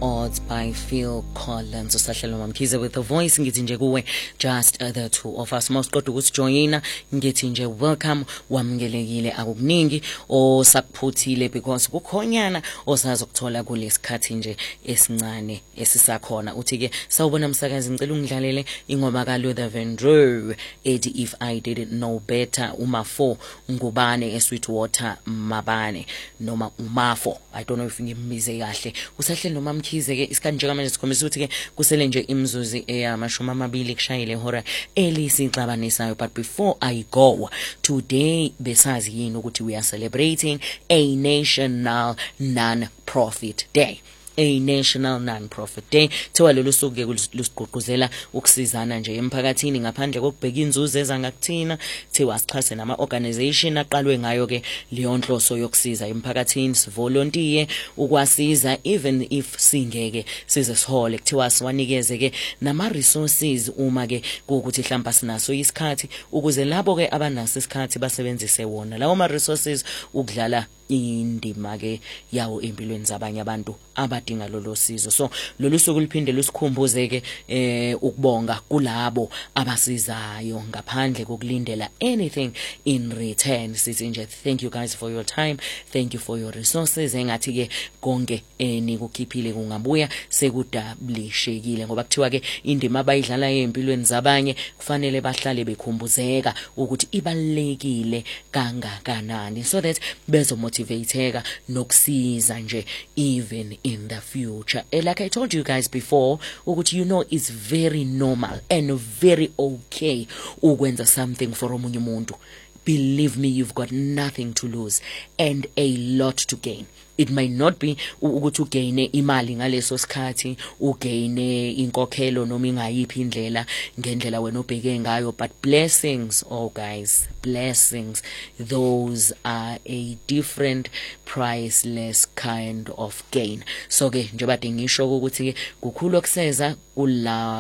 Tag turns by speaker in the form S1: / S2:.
S1: Odds by Phil Collins. Usahlelo Mamkhize with the voice ngithi nje kuwe just the two of us. Mawusiqoda ukusijoyina ngithi nje welcome, wamngelekile akukuningi osakuphuthile because kukhonyana osazokuthola kulesikhathi nje esincane esisakhona. Uthi ke sawubona msakazi ngicela ungidlalele ingoma kaLuther Vandross ethi If I Didn't Know Better, uma4 ngubane eSweetwater Mabane noma umafo, I don't know if ngimbize kahle. Usahlelo nomamkhize ke isikhathi nje manje sikhombisa ukuthi ke kusele nje imzuzu eyamashumi amabili kushayile ihora elisixabanisayo. But before I go today, besazi yini ukuthi we are celebrating a national non-profit day. A national non-profit day. Thiwa lolu suku ke lusigqugquzela ukusizana nje emphakathini ngaphandle kokubheka inzuzo ezangakuthina. Thiwa sixhase nama organization aqalwe ngayo ke leyo nhloso yokusiza emphakathini, sivolontiye ukwasiza even if singeke size sihole. Kuthiwa siwanikeze ke nama resources uma ke ukuthi mhlawumbe sinaso isikhathi ukuze labo ke abanaso isikhathi basebenzise wona lawo ma resources ukudlala indima ke yawo empilweni zabanye abantu abadinga lolo sizo. So lolu suku liphinde lusikhumbuze ke ukubonga kulabo abasizayo ngaphandle kokulindela anything in return. Sithi nje thank you guys for your time, thank you for your resources. Engathi ke konke nikukhiphile kungabuya sekudablishekile, ngoba kuthiwa ke indima abayidlala empilweni zabanye kufanele bahlale bekhumbuzeka ukuthi ibalekile kangakanani, so that bezomotivateka nokusiza nje even in the future. Like I told you guys before ukuthi it's very normal and very okay ukwenza something for omunye umuntu. Believe me, you've got nothing to lose and a lot to gain. It might not be ukuthi ugaine imali ngaleso sikhathi, ugaine inkokhelo noma ingayiphi indlela ngendlela wena obheke ngayo, but blessings, oh guys, blessings, those are a different priceless kind of gain. So ke njengoba ngisho ukuthi kukhulu okuseza kula